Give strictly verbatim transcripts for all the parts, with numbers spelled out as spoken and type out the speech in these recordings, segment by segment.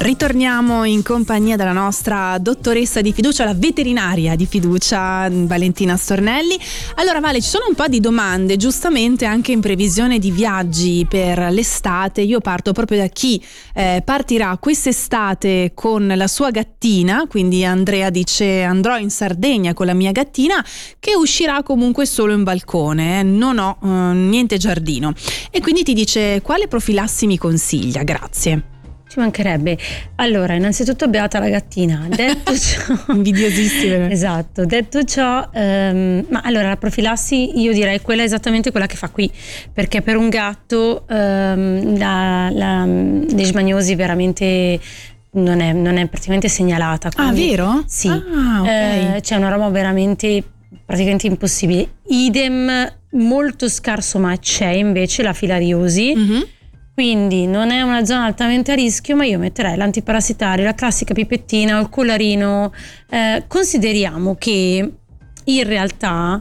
Ritorniamo in compagnia della nostra dottoressa di fiducia, la veterinaria di fiducia, Valentina Stornelli. Allora Vale, ci sono un po' di domande, giustamente anche in previsione di viaggi per l'estate. Io parto proprio da chi eh, partirà quest'estate con la sua gattina, quindi Andrea dice: andrò in Sardegna con la mia gattina, che uscirà comunque solo in balcone, eh, non ho eh, niente giardino. E quindi ti dice: quale profilassi mi consiglia? Grazie. Ci mancherebbe. Allora, innanzitutto beata la gattina. Detto ciò, invidiosissime. Esatto. Detto ciò, ehm, ma allora la profilassi io direi quella è esattamente quella che fa qui, perché per un gatto ehm, la, la leishmaniosi veramente non è, non è praticamente segnalata. Quindi, ah, vero? Sì. Ah, okay. eh, c'è una roba veramente praticamente impossibile. Idem, molto scarso, ma c'è invece la filariosi. Mm-hmm. Quindi non è una zona altamente a rischio, ma io metterei l'antiparassitario, la classica pipettina o il collarino. Eh, consideriamo che in realtà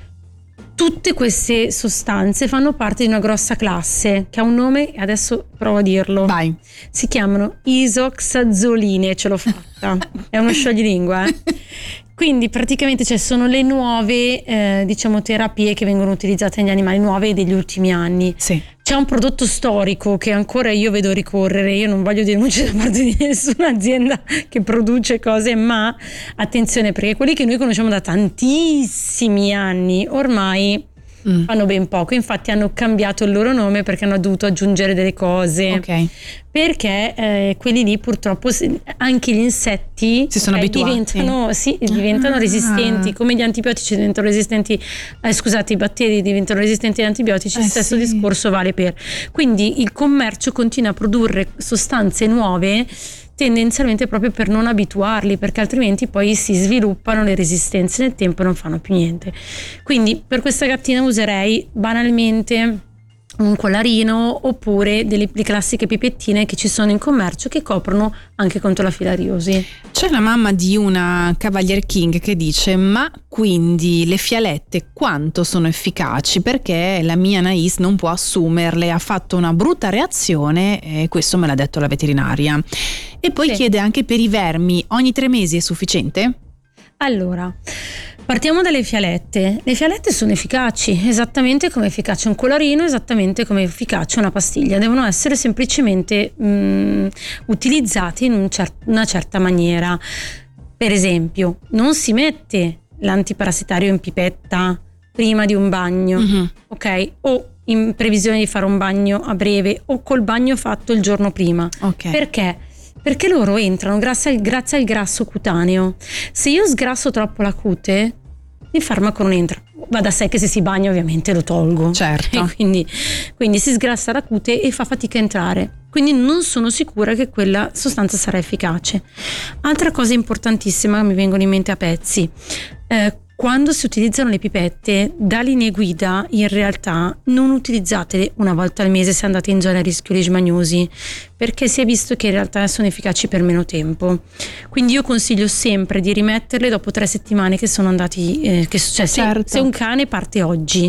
tutte queste sostanze fanno parte di una grossa classe che ha un nome, adesso provo a dirlo. Vai. Si chiamano isoxazoline, ce l'ho fatta. È uno scioglilingua, eh? Quindi praticamente cioè, sono le nuove eh, diciamo terapie che vengono utilizzate negli animali, nuove degli ultimi anni. Sì. C'è un prodotto storico che ancora io vedo ricorrere, io non voglio denunce da parte di nessuna azienda che produce cose, ma attenzione, perché quelli che noi conosciamo da tantissimi anni ormai mm. fanno ben poco, infatti hanno cambiato il loro nome perché hanno dovuto aggiungere delle cose. Ok. Perché eh, quelli lì purtroppo anche gli insetti si sono okay, abituati. diventano, sì, diventano ah. resistenti, come gli antibiotici diventano resistenti, eh, scusate, i batteri diventano resistenti agli antibiotici, eh, il stesso sì. discorso vale per. Quindi il commercio continua a produrre sostanze nuove tendenzialmente proprio per non abituarli, perché altrimenti poi si sviluppano le resistenze nel tempo e non fanno più niente. Quindi per questa gattina userei banalmente un collarino oppure delle classiche pipettine che ci sono in commercio che coprono anche contro la filariosi. C'è la mamma di una Cavalier King che dice: ma quindi le fialette quanto sono efficaci? Perché la mia Anais non può assumerle, ha fatto una brutta reazione e questo me l'ha detto la veterinaria. E poi sì. chiede anche per i vermi, ogni tre mesi è sufficiente? Allora, partiamo dalle fialette. Le fialette sono efficaci, esattamente come è efficace un collarino, esattamente come è efficace una pastiglia. Devono essere semplicemente mh, utilizzate in un cer- una certa maniera. Per esempio, non si mette l'antiparassitario in pipetta prima di un bagno, mm-hmm. ok? O in previsione di fare un bagno a breve o col bagno fatto il giorno prima. Okay. Perché? Perché loro entrano grazie al, grazie al grasso cutaneo. Se io sgrasso troppo la cute, il farmaco non entra. Va da sé che se si bagna ovviamente lo tolgo. Certo. E quindi, quindi si sgrassa la cute e fa fatica a entrare. Quindi non sono sicura che quella sostanza sarà efficace. Altra cosa importantissima che mi vengono in mente a pezzi. Eh, Quando si utilizzano le pipette, da linee guida in realtà non utilizzatele una volta al mese se andate in zona a rischio leishmaniosi, perché si è visto che in realtà sono efficaci per meno tempo. Quindi io consiglio sempre di rimetterle dopo tre settimane che sono andati, eh, che, cioè certo. se, se un cane parte oggi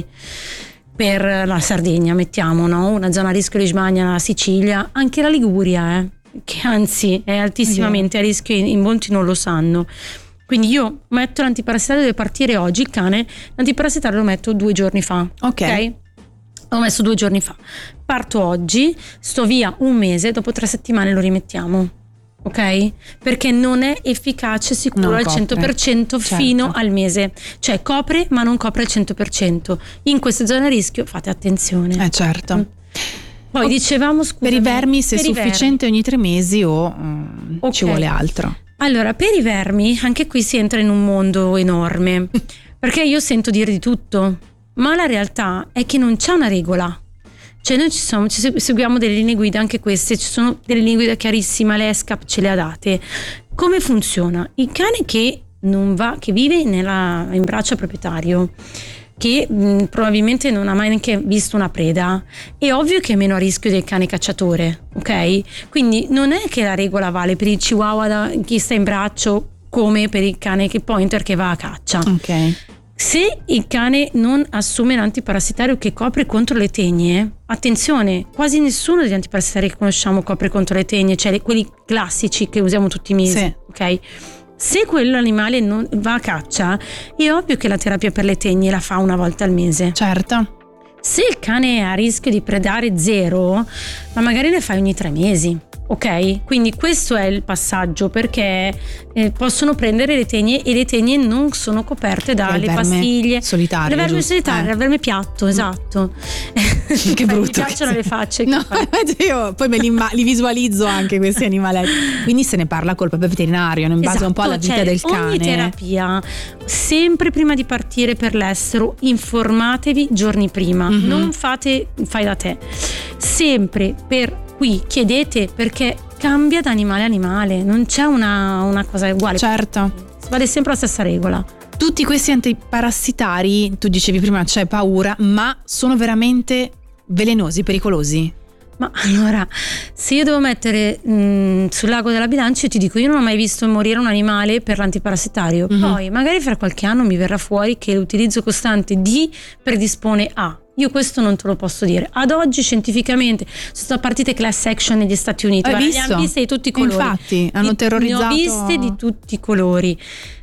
per la Sardegna, mettiamo, no? Una zona a rischio leishmania, la Sicilia, anche la Liguria, eh, che anzi è altissimamente yeah. a rischio, in molti non lo sanno. Quindi io metto l'antiparassitario, deve partire oggi il cane, l'antiparassitario lo metto due giorni fa. Ok. okay? L'ho messo due giorni fa. Parto oggi, sto via un mese, dopo tre settimane lo rimettiamo. Ok? Perché non è efficace sicuro non al copre. cento per cento certo. fino al mese. Cioè copre ma non copre al cento per cento. In queste zone a rischio fate attenzione. Eh certo. Poi oh, dicevamo scusa. Per i vermi se è sufficiente vermi. ogni tre mesi o um, okay. ci vuole altro. Allora, per i vermi, anche qui si entra in un mondo enorme, perché io sento dire di tutto, ma la realtà è che non c'è una regola. Cioè noi ci, sono, ci seguiamo delle linee guida, anche queste, ci sono delle linee guida chiarissime, l'E S C A P ce le ha date. Come funziona? Il cane che non va, che vive nella, in braccio al proprietario, che mh, probabilmente non ha mai neanche visto una preda, è ovvio che è meno a rischio del cane cacciatore, ok? Quindi non è che la regola vale per il chihuahua da chi sta in braccio come per il cane che pointer che va a caccia. Ok. Se il cane non assume l'antiparassitario che copre contro le tegne, attenzione, quasi nessuno degli antiparassitari che conosciamo copre contro le tegne, cioè le, quelli classici che usiamo tutti i mesi, sì. ok? Se quell'animale non va a caccia, è ovvio che la terapia per le tegne la fa una volta al mese. Certo. Se il cane è a rischio di predare zero, ma magari ne fai ogni tre mesi. Ok? Quindi questo è il passaggio, perché eh, possono prendere le tegne e le tegne non sono coperte dalle pastiglie. Solitario. Le verme giusto? solitarie, eh. il verme piatto, esatto. Che brutto. Mi piacciono che le facce. No, io poi me li, imma- li visualizzo anche questi animaletti. Quindi se ne parla col proprio veterinario, in base esatto, un po' alla vita cioè, del cane. Ogni terapia, sempre prima di partire per l'estero, informatevi giorni prima. Mm-hmm. Non fate fai da te. Sempre per qui chiedete, perché cambia da animale a animale, non c'è una, una cosa uguale. Certo. Vale sempre la stessa regola. Tutti questi antiparassitari, tu dicevi prima c'è paura, ma sono veramente velenosi, pericolosi? Ma allora, se io devo mettere mh, sul lago della bilancia, io ti dico, io non ho mai visto morire un animale per l'antiparassitario. Mm-hmm. Poi magari fra qualche anno mi verrà fuori che l'utilizzo costante di predispone a. Io questo non te lo posso dire. Ad oggi scientificamente sono state partite class action negli Stati Uniti. Hai Guarda, visto? Le hanno viste di tutti i colori. Infatti, hanno terrorizzato. Ne ho viste di tutti i colori.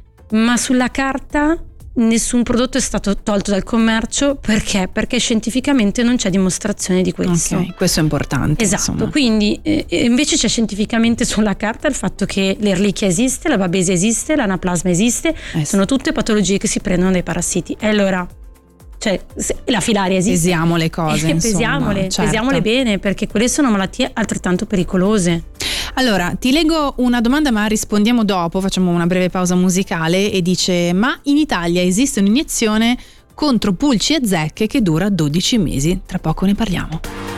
Ma sulla carta nessun prodotto è stato tolto dal commercio. Perché? Perché scientificamente non c'è dimostrazione di questo. Ok, questo è importante. Esatto, insomma. quindi eh, invece c'è scientificamente sulla carta il fatto che l'Ehrlichia esiste, la babesia esiste, l'anaplasma esiste, eh, sono tutte patologie che si prendono dai parassiti. E allora, cioè, la filaria esiste. Pesiamo le cose, eh, insomma, pesiamole, certo. pesiamole bene, perché quelle sono malattie altrettanto pericolose. Allora, ti leggo una domanda ma rispondiamo dopo, facciamo una breve pausa musicale, e dice: ma in Italia esiste un'iniezione contro pulci e zecche che dura dodici mesi? Tra poco ne parliamo.